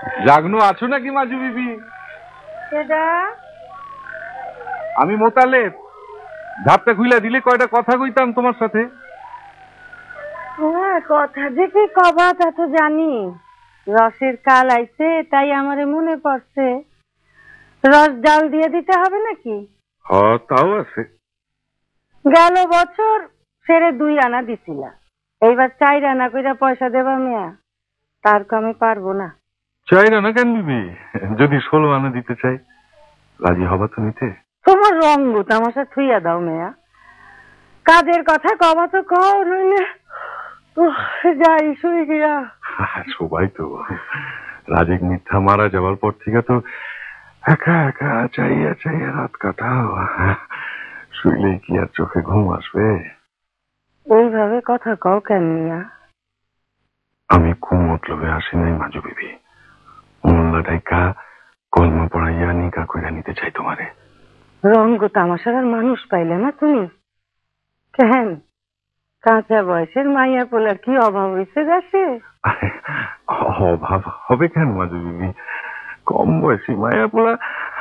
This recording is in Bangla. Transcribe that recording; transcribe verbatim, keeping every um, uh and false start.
জাগনো আছো নাকি মাজু বিবি? সেটা আমি মোতালেব। ধাপটা খুইলা দিলে কয়টা কথা কইতাম তোমার সাথে। হ্যাঁ, কথা যে কি কবা তা তো জানি। রসের কাল আইছে তাই আমারে মনে পড়ছে। রস ডাল দিয়ে দিতে হবে নাকি? হ, তাও আছে। গেল বছর সেরে দুই আনা দিছিলা, এইবার চার আনা কইরা পয়সা দেবা মেয়া। তার কমে পারবো না। চাই না কেন বিবি? যদি ষোলো আনা দিতে চাই, রাজি হবা তো নিতে? তোমার রঙ্গ তামাশা থুইয়া দাও মেয়া। কাজের কথা কবা তো কও, নইলে যাই শুই গিয়া। সবাই তো রাজীব মিথ্যা মারা যাওয়ার পর থেকে তো একা একা চাইয়া চাইয়া রাত কাটাও। শুইলে কি আর চোখে ঘুম আসবে? এইভাবে কথা কও কেন মিয়া? আমি খুব মতলবে আসি নাই মাজু বিবি। মোল্লা ডাইকা কলমা পড়াইয়া নিকা কইরা নিতে চাই তোমারে। রঙ্গ তামাশার আর মানুষ পাইলে না তুমি? কেন কাঁচা বয়সের মাইয়া পোলার কি অভাব হয়েছে দেশে? অভাব হবে কেন মাজু বিবি? কম বয়সী মায়া পোলা